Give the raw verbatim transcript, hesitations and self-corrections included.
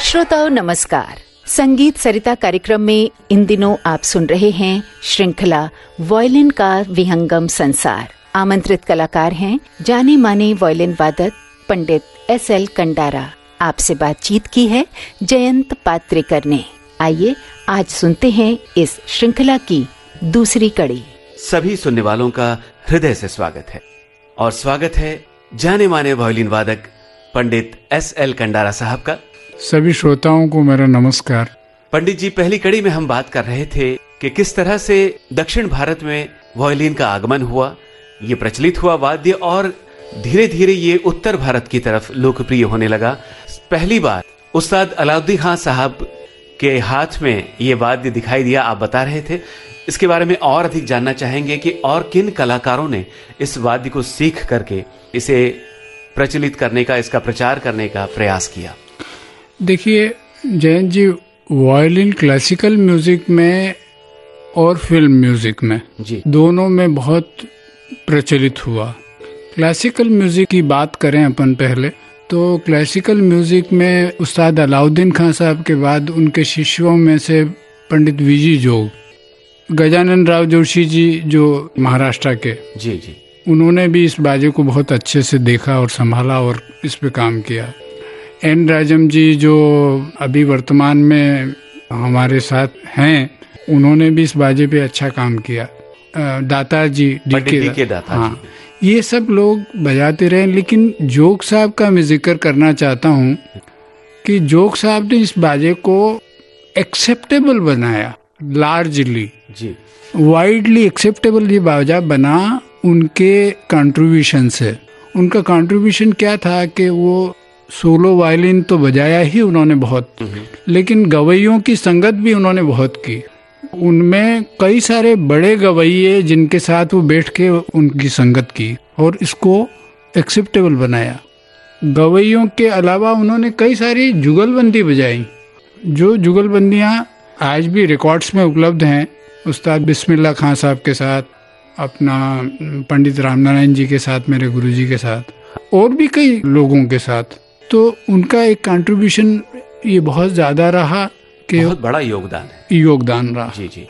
श्रोताओं नमस्कार। संगीत सरिता कार्यक्रम में इन दिनों आप सुन रहे हैं श्रृंखला वायलिन का विहंगम संसार। आमंत्रित कलाकार हैं जाने माने वायलिन वादक पंडित एस एल कंडारा। आपसे बातचीत की है जयंत पात्रेकर ने। आइए आज सुनते हैं इस श्रृंखला की दूसरी कड़ी। सभी सुनने वालों का हृदय से स्वागत है और स्वागत है जाने माने वायलिन वादक पंडित एस एल कंडारा साहब का। सभी श्रोताओं को मेरा नमस्कार। पंडित जी, पहली कड़ी में हम बात कर रहे थे कि किस तरह से दक्षिण भारत में वायलिन का आगमन हुआ, ये प्रचलित हुआ वाद्य और धीरे धीरे ये उत्तर भारत की तरफ लोकप्रिय होने लगा। पहली बार उस्ताद अलाउद्दीन खान साहब के हाथ में ये वाद्य दिखाई दिया, आप बता रहे थे। इसके बारे में और अधिक जानना चाहेंगे कि और किन कलाकारों ने इस वाद्य को सीख करके इसे प्रचलित करने का, इसका प्रचार करने का प्रयास किया। देखिए जयंत जी, वायलिन क्लासिकल म्यूजिक में और फिल्म म्यूजिक में जी दोनों में बहुत प्रचलित हुआ। क्लासिकल म्यूजिक की बात करें अपन पहले, तो क्लासिकल म्यूजिक में उस्ताद अलाउद्दीन खान साहब के बाद उनके शिष्यों में से पंडित वीजी जोग, गजानन राव जोशी जी जो महाराष्ट्र के, जी जी उन्होंने भी इस बाजे को बहुत अच्छे से देखा और संभाला और इस पे काम किया। एन राजम जी जो अभी वर्तमान में हमारे साथ हैं, उन्होंने भी इस बाजे पे अच्छा काम किया। दाता जी, डी के दाता, हाँ, ये सब लोग बजाते रहे। लेकिन जोग साहब का मैं जिक्र करना चाहता हूँ कि जोग साहब ने इस बाजे को एक्सेप्टेबल बनाया, लार्जली जी वाइडली एक्सेप्टेबल ये बाजा बना उनके कंट्रीब्यूशन से। उनका कंट्रीब्यूशन क्या था कि वो सोलो वायलिन तो बजाया ही उन्होंने बहुत, लेकिन गवैयों की संगत भी उन्होंने बहुत की। उनमें कई सारे बड़े गवैये जिनके साथ वो बैठ के उनकी संगत की और इसको एक्सेप्टेबल बनाया। गवैयों के अलावा उन्होंने कई सारी जुगलबंदी बजाई, जो जुगलबंदियां आज भी रिकॉर्ड्स में उपलब्ध हैं। उस्ताद बिस्मिल्लाह खान साहब के साथ, अपना पंडित रामनारायण जी के साथ, मेरे गुरुजी के साथ, और भी कई लोगों के साथ। तो उनका एक कंट्रीब्यूशन ये बहुत ज्यादा रहा कि बहुत बड़ा योगदान है योगदान रहा। जी जी